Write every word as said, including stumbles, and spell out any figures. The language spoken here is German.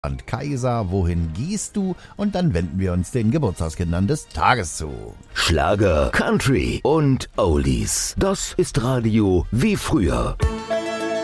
Und Kaiser, wohin gehst du? Und dann wenden wir uns den Geburtstagskindern des Tages zu. Schlager, Country und Oldies. Das ist Radio wie früher.